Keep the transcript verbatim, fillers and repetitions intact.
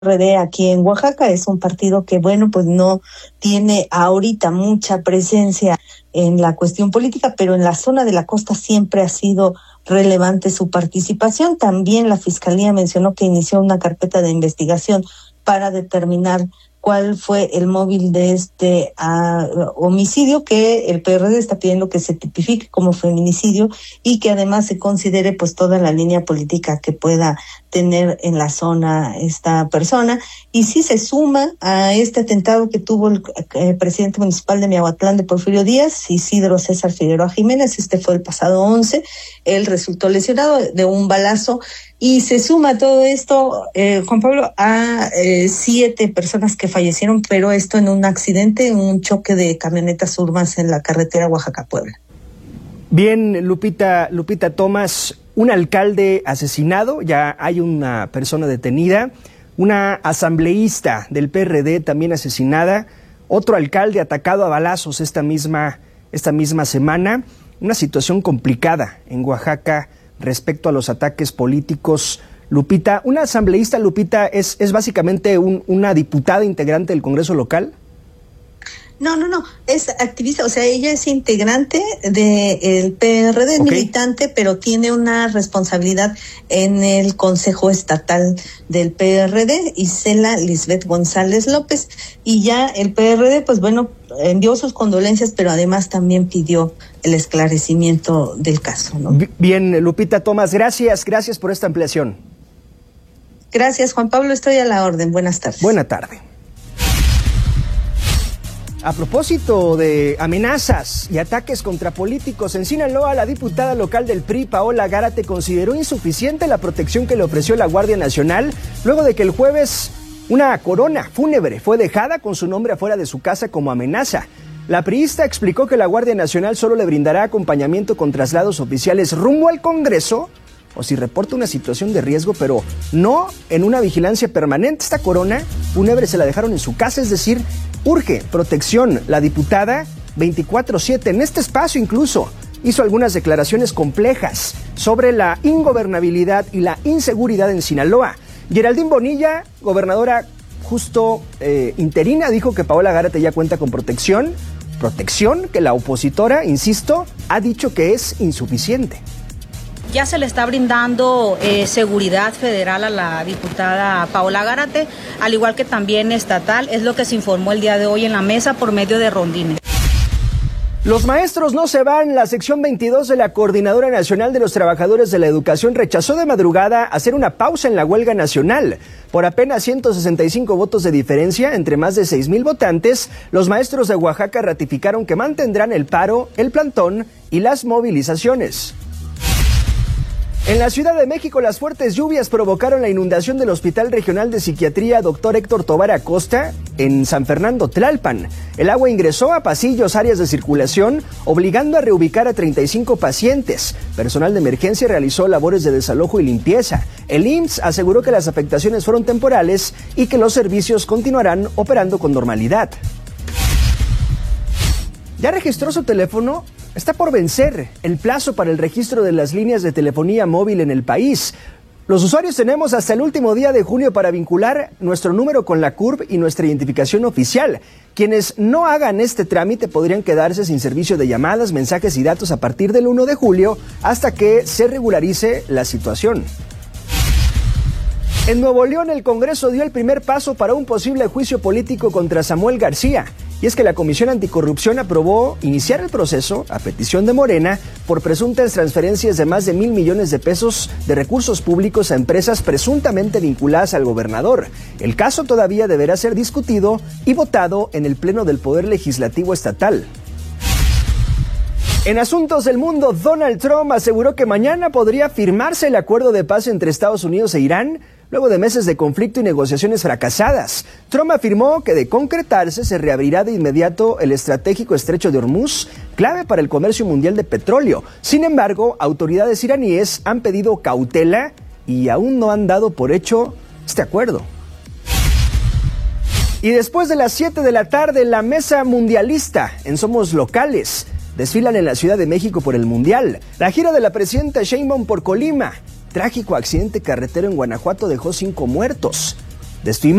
R D aquí en Oaxaca. Es un partido que, bueno, pues no tiene ahorita mucha presencia en la cuestión política, pero en la zona de la costa siempre ha sido relevante su participación. También la Fiscalía mencionó que inició una carpeta de investigación para determinar cuál fue el móvil de este uh, homicidio, que el P R D está pidiendo que se tipifique como feminicidio y que además se considere pues toda la línea política que pueda tener en la zona esta persona. Y sí se suma a este atentado que tuvo el, el presidente municipal de Miahuatlán de Porfirio Díaz, Isidro César Figueroa Jiménez. Este fue el pasado once. Él resultó lesionado de un balazo. Y se suma todo esto, eh, Juan Pablo, a eh, siete personas que fallecieron, pero esto en un accidente, un choque de camionetas urbanas en la carretera Oaxaca-Puebla. Bien, Lupita, Lupita Tomás, un alcalde asesinado, ya hay una persona detenida, una asambleísta del P R D también asesinada, otro alcalde atacado a balazos esta misma, esta misma semana, una situación complicada en Oaxaca respecto a los ataques políticos. Lupita, ¿una asambleísta, Lupita, es, es básicamente un, una diputada integrante del Congreso local? No, no, no, es activista, o sea, ella es integrante del P R D, okay, militante, pero tiene una responsabilidad en el Consejo Estatal del P R D, Isela Lisbeth González López, y ya el P R D, pues bueno, envió sus condolencias, pero además también pidió el esclarecimiento del caso, ¿no? Bien, Lupita Tomás, gracias, gracias por esta ampliación. Gracias, Juan Pablo, estoy a la orden, buenas tardes. Buena tarde. A propósito de amenazas y ataques contra políticos, en Sinaloa, la diputada local del P R I, Paola Gárate, consideró insuficiente la protección que le ofreció la Guardia Nacional luego de que el jueves una corona fúnebre fue dejada con su nombre afuera de su casa como amenaza. La priista explicó que la Guardia Nacional solo le brindará acompañamiento con traslados oficiales rumbo al Congreso o si reporta una situación de riesgo, pero no en una vigilancia permanente. Esta corona fúnebre se la dejaron en su casa, es decir, urge protección. La diputada veinticuatro siete en este espacio incluso hizo algunas declaraciones complejas sobre la ingobernabilidad y la inseguridad en Sinaloa. Geraldine Bonilla, gobernadora justo eh, interina, dijo que Paola Gárate ya cuenta con protección, protección que la opositora, insisto, ha dicho que es insuficiente. Ya se le está brindando eh, seguridad federal a la diputada Paola Gárate, al igual que también estatal, es lo que se informó el día de hoy en la mesa por medio de rondines. Los maestros no se van. La sección veintidós de la Coordinadora Nacional de los Trabajadores de la Educación rechazó de madrugada hacer una pausa en la huelga nacional. Por apenas ciento sesenta y cinco votos de diferencia entre más de seis mil votantes, los maestros de Oaxaca ratificaron que mantendrán el paro, el plantón y las movilizaciones. En la Ciudad de México, las fuertes lluvias provocaron la inundación del Hospital Regional de Psiquiatría Doctor Héctor Tobar Acosta en San Fernando Tlalpan. El agua ingresó a pasillos, áreas de circulación, obligando a reubicar a treinta y cinco pacientes. Personal de emergencia realizó labores de desalojo y limpieza. El I M S S aseguró que las afectaciones fueron temporales y que los servicios continuarán operando con normalidad. ¿Ya registró su teléfono? Está por vencer el plazo para el registro de las líneas de telefonía móvil en el país. Los usuarios tenemos hasta el último día de junio para vincular nuestro número con la C U R B y nuestra identificación oficial. Quienes no hagan este trámite podrían quedarse sin servicio de llamadas, mensajes y datos a partir del uno de julio hasta que se regularice la situación. En Nuevo León, el Congreso dio el primer paso para un posible juicio político contra Samuel García. Y es que la Comisión Anticorrupción aprobó iniciar el proceso, a petición de Morena, por presuntas transferencias de más de mil millones de pesos de recursos públicos a empresas presuntamente vinculadas al gobernador. El caso todavía deberá ser discutido y votado en el Pleno del Poder Legislativo Estatal. En asuntos del mundo, Donald Trump aseguró que mañana podría firmarse el acuerdo de paz entre Estados Unidos e Irán, luego de meses de conflicto y negociaciones fracasadas. Trump afirmó que de concretarse se reabrirá de inmediato el estratégico estrecho de Hormuz, clave para el comercio mundial de petróleo. Sin embargo, autoridades iraníes han pedido cautela y aún no han dado por hecho este acuerdo. Y después de las siete de la tarde, la mesa mundialista en Somos Locales desfilan en la Ciudad de México por el Mundial. La gira de la presidenta Sheinbaum por Colima. Trágico accidente carretero en Guanajuato dejó cinco muertos. de